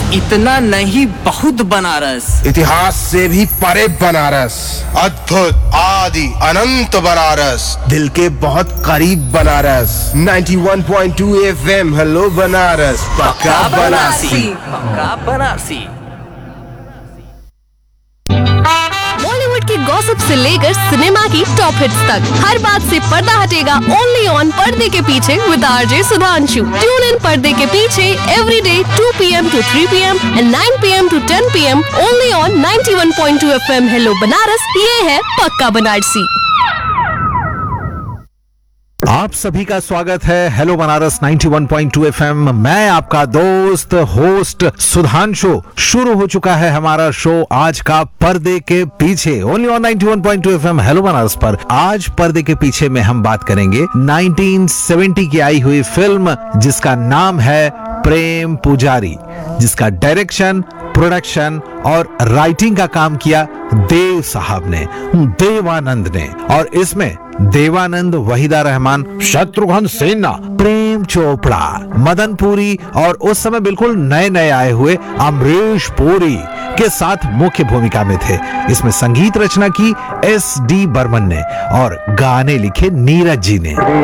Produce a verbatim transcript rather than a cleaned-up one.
इतना नहीं बहुत बनारस, इतिहास से भी परे बनारस, अद्भुत आदि अनंत बनारस, दिल के बहुत करीब बनारस। इक्यानवे पॉइंट दो एफएम हेलो बनारस, पक्का बनारसी। पक्का बनारसी। बॉलीवुड की गॉसिप से लेकर सिनेमा की टॉप हिट्स तक हर बात से पर्दा हटेगा ओनली ऑन पर्दे के पीछे with RJ Sudhanshu. Tune in पर्दे के पीछे every day to P M to three P M and nine P M to ten P am only on इक्यानवे point two FM hello Banaras. ये है पक्का बनारसी। आप सभी का स्वागत है हेलो बनारस इक्यानवे पॉइंट दो एफएम। मैं आपका दोस्त होस्ट सुधांशु। शुरू हो चुका है हमारा शो आज का पर्दे के पीछे ओनली ऑन इक्यानवे पॉइंट दो एफएम हेलो बनारस पर। आज पर्दे के पीछे में हम बात करेंगे उन्नीस सौ सत्तर की आई हुई फिल्म जिसका नाम है प्रेम पुजारी, जिसका डायरेक्शन, प्रोडक्शन और राइटिंग का काम किया देव साहब ने, देवानंद ने। और इसमें देवानंद, वहीदा रहमान, शत्रुघ्न सिन्हा, प्रेम चोपड़ा, मदन पुरी और उस समय बिल्कुल नए नए आए हुए अमरीश पुरी के साथ मुख्य भूमिका में थे। इसमें संगीत रचना की एस डी बर्मन ने और गाने लिखे नीरज जी ने।